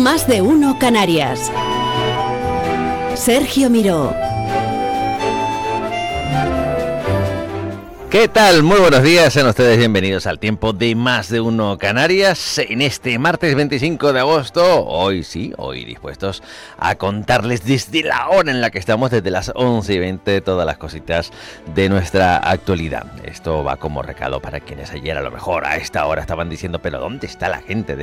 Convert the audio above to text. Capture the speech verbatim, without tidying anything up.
Más de uno Canarias. Sergio Miró. ¿Qué tal? Muy buenos días, sean ustedes bienvenidos al tiempo de Más de Uno Canarias en este martes veinticinco de agosto. Hoy sí, hoy dispuestos a contarles desde la hora en la que estamos, desde las once y veinte, todas las cositas de nuestra actualidad. Esto va como recado para quienes ayer a lo mejor a esta hora estaban diciendo, pero ¿dónde está la gente de